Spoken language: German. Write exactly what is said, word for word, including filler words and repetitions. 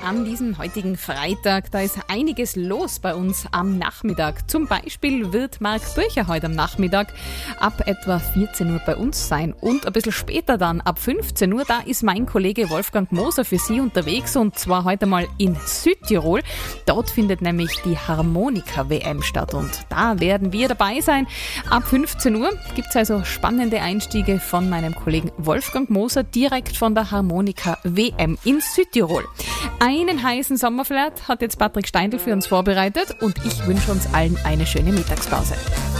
an diesem heutigen Freitag. Da ist einiges los bei uns am Nachmittag. Zum Beispiel wird Marc Böcher heute am Nachmittag ab etwa vierzehn Uhr bei uns sein. Und ein bisschen später dann, ab fünfzehn Uhr, da ist mein Kollege Wolfgang Moser für Sie unterwegs und zwar heute mal in Südtirol. Dort findet nämlich die Harmonika-W M statt und da werden wir dabei sein. Ab fünfzehn Uhr gibt es also spannende Einstiege von meinem Kollegen Wolfgang Moser direkt von der Harmonika-W M in Südtirol. Einen heißen Sommerflirt hat jetzt Patrick Steindl für uns vorbereitet und ich wünsche uns allen eine schöne Mittagspause.